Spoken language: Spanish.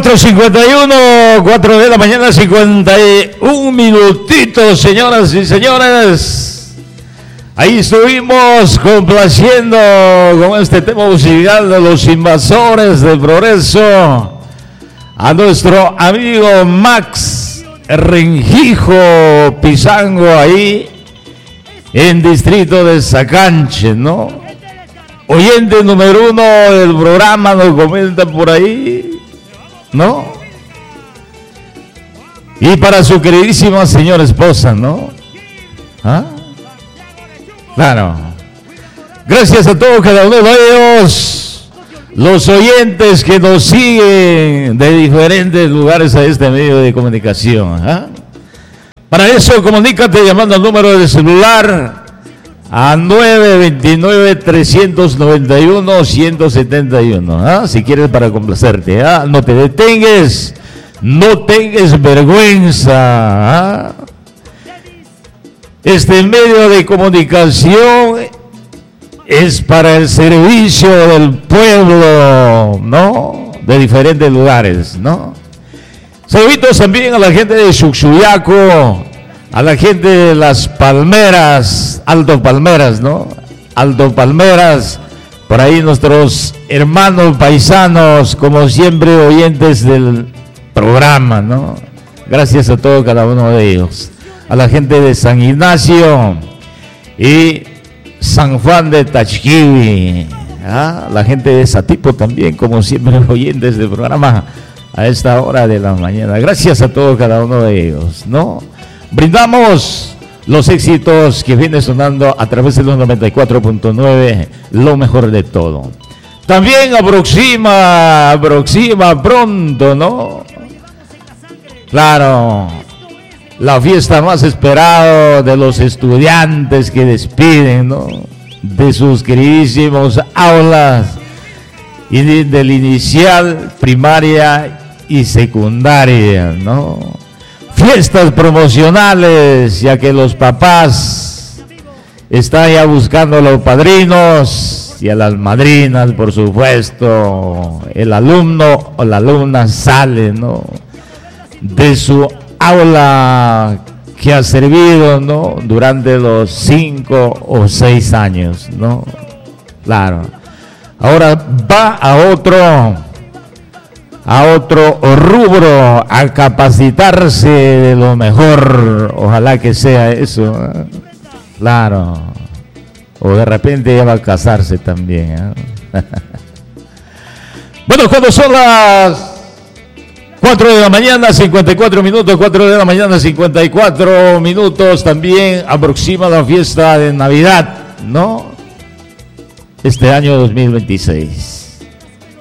4:51, 4 de la mañana, 51 minutitos, señoras y señores. Ahí estuvimos complaciendo con este tema musical de los invasores del progreso a nuestro amigo Max Rengijo Pizango, ahí en distrito de Sacanche, ¿no? Oyente número 1 del programa, nos comenta por ahí, ¿no? Y para su queridísima señora esposa, ¿no? ¿Ah? Claro. Gracias a todos, cada uno de ellos, los oyentes que nos siguen de diferentes lugares a este medio de comunicación. ¿Ah? Para eso, comunícate llamando al número de celular a 929-391-171. ¿Ah? Si quieres, para complacerte. ¿Ah? No te detengues, no tengas vergüenza. ¿Ah? Este medio de comunicación es para el servicio del pueblo, ¿no? De diferentes lugares, ¿no? Saluditos también a la gente de Xuxuyaco, a la gente de Las Palmeras, Alto Palmeras, ¿no? Alto Palmeras, por ahí nuestros hermanos paisanos, como siempre, oyentes del programa, ¿no? Gracias a todos, cada uno de ellos. A la gente de San Ignacio y San Juan de Tachquivi, ¿ah? La gente de Satipo también, como siempre, oyentes del programa a esta hora de la mañana. Gracias a todos, cada uno de ellos, ¿no? Brindamos los éxitos que viene sonando a través de los 94.9, lo mejor de todo. También aproxima pronto, ¿no? Claro, la fiesta más esperada de los estudiantes que despiden, ¿no? De sus queridísimos aulas y del inicial, primaria y secundaria, ¿no? Fiestas promocionales, ya que los papás están ya buscando a los padrinos y a las madrinas, por supuesto. El alumno o la alumna sale, ¿no? De su aula que ha servido, ¿no? Durante los 5 o 6 años, ¿no? Claro. Ahora va a otro rubro, a capacitarse de lo mejor. Ojalá que sea eso, ¿eh? Claro. O de repente ya va a casarse también, ¿eh? Bueno, cuando son las 4 de la mañana, 54 minutos, 4 de la mañana, 54 minutos, también aproxima la fiesta de Navidad, ¿no? Este año 2026.